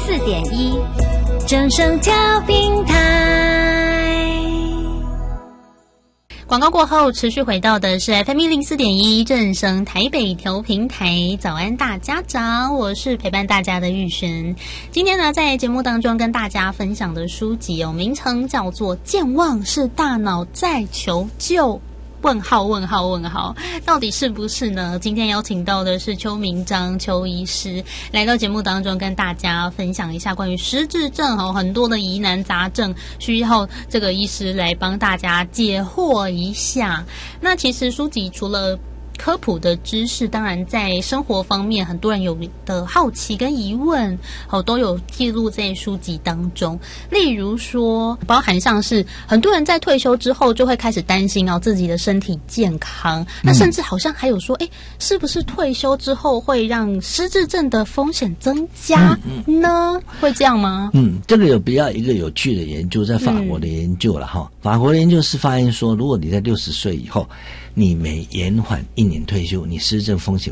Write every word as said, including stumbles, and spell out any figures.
四点一，正声调频台。 广告过后，持续回到的是 F M 一零四点一正声台北调频台。早安，大家长，我是陪伴大家的玉璇。今天呢，在节目当中跟大家分享的书籍哦，名称叫做《健忘是大脑在求救》。问号问号问号，到底是不是呢？今天邀请到的是邱明章邱医师来到节目当中，跟大家分享一下关于失智症哦，很多的疑难杂症需要这个医师来帮大家解惑一下。那其实书籍除了科普的知识，当然在生活方面很多人有的好奇跟疑问哦，都有记录在书籍当中。例如说包含像是很多人在退休之后就会开始担心哦自己的身体健康，那甚至好像还有说诶是不是退休之后会让失智症的风险增加呢？嗯嗯、会这样吗？ 嗯，这个有比较一个有趣的研究，在法国的研究了哈、嗯。法国的研究是发现说，如果你在六十岁以后，你每延缓一年退休，你失智症风险